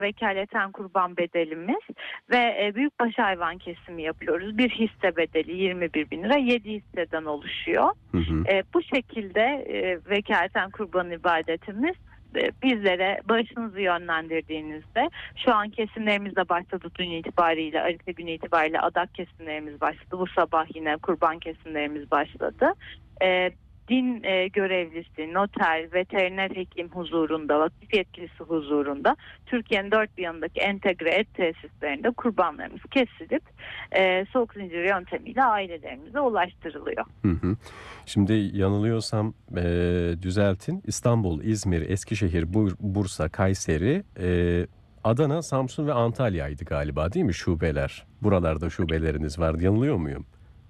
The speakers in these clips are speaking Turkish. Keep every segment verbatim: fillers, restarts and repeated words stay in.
vekaleten kurban bedelimiz ve e, büyükbaş hayvan kesimi yapıyoruz. Bir hisse bedeli yirmi bir bin lira, yedi hisseden oluşuyor. Hı hı. E, bu şekilde e, vekaleten kurban ibadetimiz e, bizlere bağışınızı yönlendirdiğinizde, şu an kesimlerimiz de başladı dün itibariyle, Arife günü itibariyle adak kesimlerimiz başladı. Bu sabah yine kurban kesimlerimiz başladı. E, din e, görevlisi, noter, veteriner hekim huzurunda, vakıf yetkilisi huzurunda Türkiye'nin dört bir yanındaki entegre et tesislerinde kurbanlarımız kesilip e, soğuk zincir yöntemiyle ailelerimize ulaştırılıyor. Hı hı. Şimdi yanılıyorsam e, düzeltin. İstanbul, İzmir, Eskişehir, Bur- Bursa, Kayseri, e, Adana, Samsun ve Antalya'ydı galiba, değil mi şubeler? Buralarda şubeleriniz vardı. Yanılıyor muyum?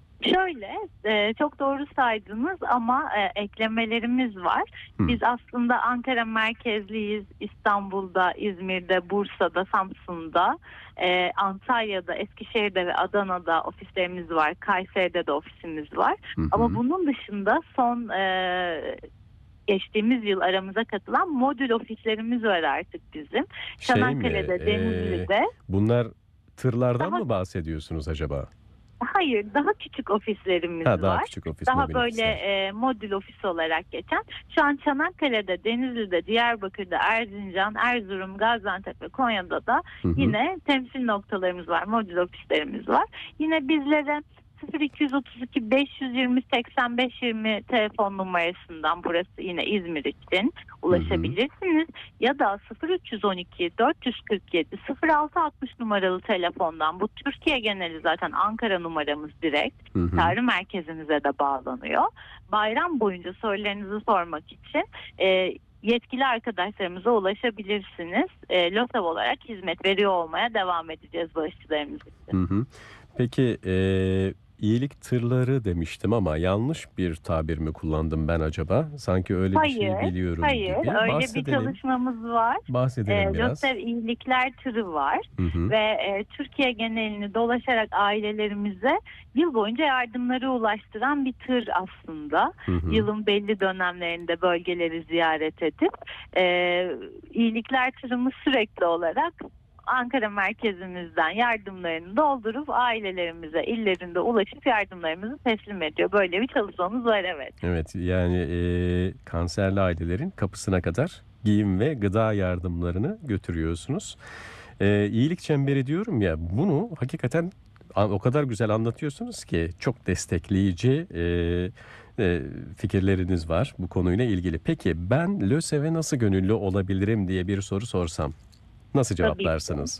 Şöyle e, çok doğru saydınız ama e, eklemelerimiz var. Hı. Biz aslında Ankara merkezliyiz. İstanbul'da, İzmir'de, Bursa'da, Samsun'da, e, Antalya'da, Eskişehir'de ve Adana'da ofislerimiz var. Kayseri'de de ofisimiz var. Hı hı. Ama bunun dışında son e, geçtiğimiz yıl aramıza katılan modül ofislerimiz var artık bizim. Şey Çanakkale'de, mi, e, Denizli'de. bunlar tırlardan Daha- mı bahsediyorsunuz acaba? Hayır, daha küçük ofislerimiz Ha, daha var. küçük ofis, Daha mobil böyle ofisler. e, modül ofis olarak geçen. Şu an Çanakkale'de, Denizli'de, Diyarbakır'da, Erzincan, Erzurum, Gaziantep ve Konya'da da Hı hı. yine temsil noktalarımız var, modül ofislerimiz var. Yine bizlere sıfır iki otuz iki beş yüz yirmi seksen beş yirmi telefon numarasından, burası yine İzmir için, ulaşabilirsiniz. Ya da sıfır üç on iki dört yüz kırk yedi sıfır altı altmış numaralı telefondan, bu Türkiye geneli zaten, Ankara numaramız direkt Hı hı. çağrı merkezimize de bağlanıyor. Bayram boyunca sorularınızı sormak için e, yetkili arkadaşlarımıza ulaşabilirsiniz. E, LOSAV olarak hizmet veriyor olmaya devam edeceğiz bağışçılarımız için. Hı hı. Peki e, iyilik tırları demiştim ama yanlış bir tabir mi kullandım ben acaba? Sanki öyle bir şey Hayır, biliyorum hayır. gibi. Öyle bir Bahsedelim. çalışmamız var. Bahsedelim E, biraz. LOSAV iyilikler tırı var. Hı hı. Ve e, Türkiye genelini dolaşarak ailelerimize yıl boyunca yardımları ulaştıran bir tır aslında. Hı hı. Yılın belli dönemlerinde bölgeleri ziyaret edip e, iyilikler tırımız sürekli olarak Ankara merkezimizden yardımlarını doldurup ailelerimize illerinde ulaşıp yardımlarımızı teslim ediyor. Böyle bir çalışmamız var, evet. Evet, yani e, kanserli ailelerin kapısına kadar giyim ve gıda yardımlarını götürüyorsunuz. E, iyilik çemberi diyorum ya, bunu hakikaten a- o kadar güzel anlatıyorsunuz ki, çok destekleyici e, e, fikirleriniz var bu konuyla ilgili. Peki ben LÖSEV'e nasıl gönüllü olabilirim diye bir soru sorsam nasıl cevaplarsınız?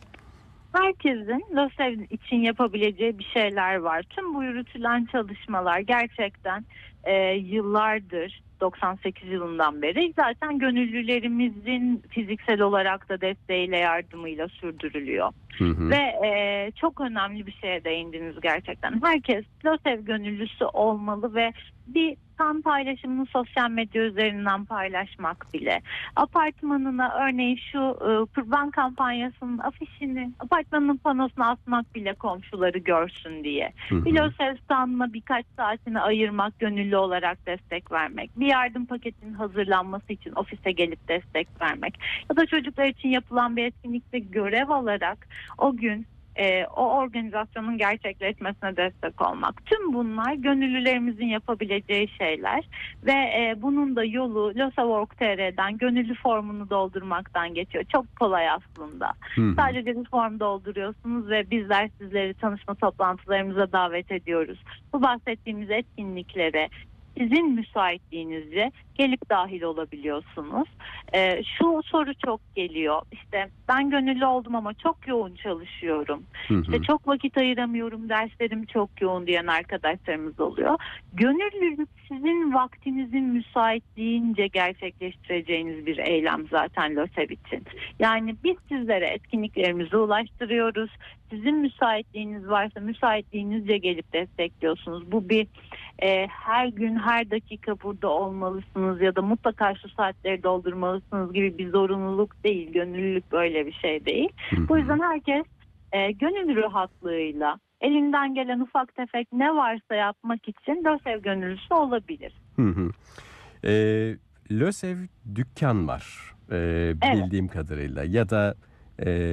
Herkesin LÖSEV için yapabileceği bir şeyler var. Tüm bu yürütülen çalışmalar gerçekten e, yıllardır, doksan sekiz yılından beri zaten gönüllülerimizin fiziksel olarak da desteğiyle, yardımıyla sürdürülüyor. Hı hı. Ve e, çok önemli bir şeye değindiniz gerçekten. Herkes LÖSEV gönüllüsü olmalı ve bir kan paylaşımını sosyal medya üzerinden paylaşmak bile, apartmanına örneğin şu e, kurban kampanyasının afişini apartmanın panosuna asmak bile, komşuları görsün diye. Hı hı. Bir LÖSEV standına birkaç saatini ayırmak, gönüllü olarak destek vermek, bir yardım paketinin hazırlanması için ofise gelip destek vermek ya da çocuklar için yapılan bir etkinlikte görev alarak o gün e, o organizasyonun gerçekleşmesine destek olmak. Tüm bunlar gönüllülerimizin yapabileceği şeyler ve e, bunun da yolu losav nokta org nokta tr'den gönüllü formunu doldurmaktan geçiyor. Çok kolay aslında. Hı hı. Sadece bir form dolduruyorsunuz ve bizler sizleri tanışma toplantılarımıza davet ediyoruz. Bu bahsettiğimiz etkinliklere sizin müsaitliğinizce gelip dahil olabiliyorsunuz. Ee, şu soru çok geliyor. İşte ben gönüllü oldum ama çok yoğun çalışıyorum. Hı hı. İşte çok vakit ayıramıyorum, derslerim çok yoğun diyen arkadaşlarımız oluyor. Gönüllülük sizin vaktinizin müsaitliğince gerçekleştireceğiniz bir eylem zaten LÖSEV için. Yani biz sizlere etkinliklerimizi ulaştırıyoruz. Sizin müsaitliğiniz varsa müsaitliğinizce gelip destekliyorsunuz. Bu bir e, her gün her dakika burada olmalısınız ya da mutlaka şu saatleri doldurmalısınız gibi bir zorunluluk değil. Gönüllülük böyle bir şey değil. Hı hı. Bu yüzden herkes e, gönül rahatlığıyla elinden gelen ufak tefek ne varsa yapmak için LÖSEV gönüllüsü olabilir. Hı hı. Ee, LÖSEV dükkan var ee, Evet. bildiğim kadarıyla, ya da Ee,